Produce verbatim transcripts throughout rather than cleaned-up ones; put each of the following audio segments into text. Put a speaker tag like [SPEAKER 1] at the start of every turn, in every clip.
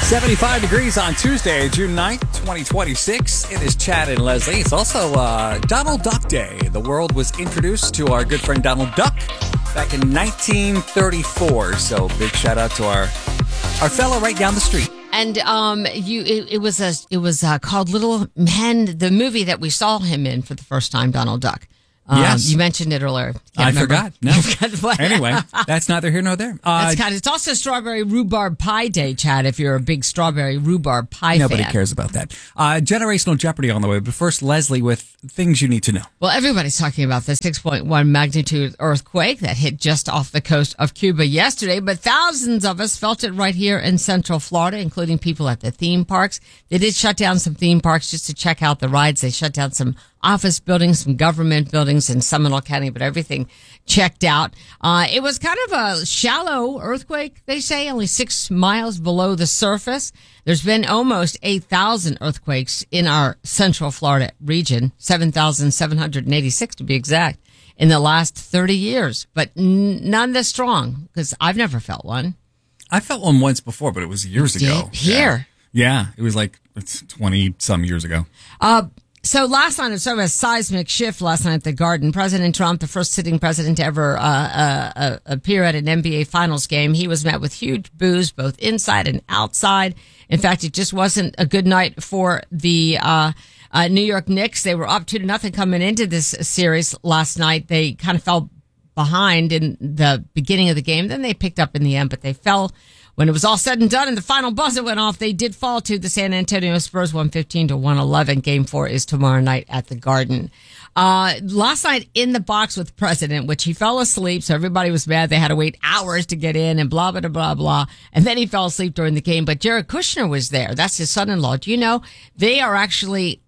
[SPEAKER 1] seventy-five degrees on Tuesday, June ninth, twenty twenty-six. It is Chad and Leslie. It's also uh, Donald Duck Day. The world was introduced to our good friend Donald Duck back in nineteen thirty-four. So big shout out to our our fellow right down the street.
[SPEAKER 2] And um, you, it, it was a, it was uh, called Little Men, the movie that we saw him in for the first time, Donald Duck. Um,
[SPEAKER 1] Yes.
[SPEAKER 2] You mentioned it earlier. Can't
[SPEAKER 1] I
[SPEAKER 2] remember.
[SPEAKER 1] forgot. No. Anyway, that's neither here nor there. Uh,
[SPEAKER 2] That's kind of, it's also Strawberry Rhubarb Pie Day, Chad, if you're a big Strawberry Rhubarb Pie
[SPEAKER 1] Nobody
[SPEAKER 2] fan.
[SPEAKER 1] cares about that. Uh, generational Jeopardy on the way. But first, Leslie with things you need to know.
[SPEAKER 2] Well, everybody's talking about the six point one magnitude earthquake that hit just off the coast of Cuba yesterday, but thousands of us felt it right here in Central Florida, including people at the theme parks. They did shut down some theme parks just to check out the rides. They shut down some office buildings, some government buildings in Seminole County, but everything checked out. Uh, it was kind of a shallow earthquake, they say, only six miles below the surface. There's been almost eight thousand earthquakes in our Central Florida region, seven thousand seven hundred eighty-six to be exact, in the last thirty years, but n- none this strong, because I've never felt one.
[SPEAKER 1] I felt one once before, but it was years
[SPEAKER 2] You
[SPEAKER 1] ago.
[SPEAKER 2] did? Here?
[SPEAKER 1] Yeah. yeah, it was like it's twenty some years ago.
[SPEAKER 2] Uh, So last night, it was sort of a seismic shift last night at the Garden. President Trump, the first sitting president to ever uh, uh, uh, appear at an N B A Finals game, he was met with huge boos both inside and outside. In fact, it just wasn't a good night for the uh, uh, New York Knicks. They were up two to nothing coming into this series last night. They kind of fell behind in the beginning of the game. Then they picked up in the end, but they fell. When it was all said and done and the final buzzer went off, they did fall to the San Antonio Spurs one fifteen to one eleven. Game four is tomorrow night at the Garden. Uh, last night in the box with President, which he fell asleep, so everybody was mad. They had to wait hours to get in and blah, blah, blah, blah. And then he fell asleep during the game. But Jared Kushner was there. That's his son-in-law. Do you know they are actually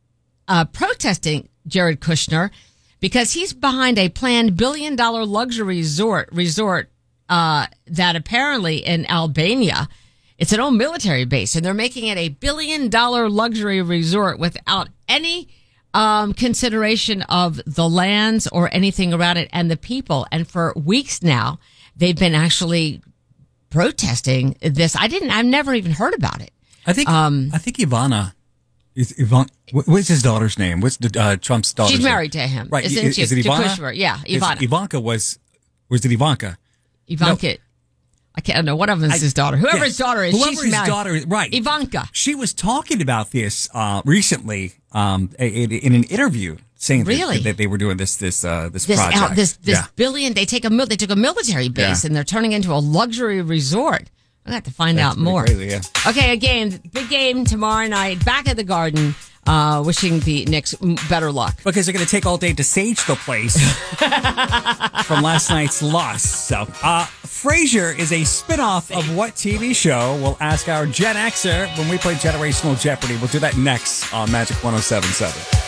[SPEAKER 2] uh, protesting Jared Kushner because he's behind a planned billion dollar luxury resort resort Uh, that apparently in Albania, it's an old military base, and they're making it a billion dollar luxury resort without any um, consideration of the lands or anything around it and the people. And for weeks now, they've been actually protesting this. I didn't, I've never even heard about it.
[SPEAKER 1] I think,
[SPEAKER 2] Um,
[SPEAKER 1] I think Ivana is Ivan. What's his daughter's name? What's the, uh, Trump's daughter's
[SPEAKER 2] She's
[SPEAKER 1] name?
[SPEAKER 2] married to him.
[SPEAKER 1] Right.
[SPEAKER 2] Isn't
[SPEAKER 1] Is,
[SPEAKER 2] she?
[SPEAKER 1] is it
[SPEAKER 2] To
[SPEAKER 1] Ivana?
[SPEAKER 2] Kushner. Yeah,
[SPEAKER 1] Is-
[SPEAKER 2] Ivana.
[SPEAKER 1] Ivanka was, was it Ivanka?
[SPEAKER 2] Ivanka.
[SPEAKER 1] No.
[SPEAKER 2] I can't know. One of them is
[SPEAKER 1] I-
[SPEAKER 2] his daughter. Whoever
[SPEAKER 1] yes.
[SPEAKER 2] his daughter is,
[SPEAKER 1] Whoever
[SPEAKER 2] she's
[SPEAKER 1] his
[SPEAKER 2] married.
[SPEAKER 1] daughter is, right.
[SPEAKER 2] Ivanka.
[SPEAKER 1] She was talking about this uh, recently um, in, in an interview, saying that-
[SPEAKER 2] Really?
[SPEAKER 1] that, they were doing this this uh, this,
[SPEAKER 2] This
[SPEAKER 1] project.
[SPEAKER 2] out, this this
[SPEAKER 1] yeah.
[SPEAKER 2] billion. They take a mil- they took a military base
[SPEAKER 1] Yeah.
[SPEAKER 2] and they're turning into a luxury resort. I have to find
[SPEAKER 1] That's
[SPEAKER 2] out
[SPEAKER 1] pretty
[SPEAKER 2] more.
[SPEAKER 1] crazy, yeah.
[SPEAKER 2] Okay, again, big game tomorrow night. Back at the Garden. Uh, wishing the Knicks better luck.
[SPEAKER 1] Because they're going to take all day to sage the place from last night's loss. So, uh, Frasier is a spinoff of what T V show? We'll ask our Gen Xer when we play Generational Jeopardy. We'll do that next on Magic one oh seven point seven.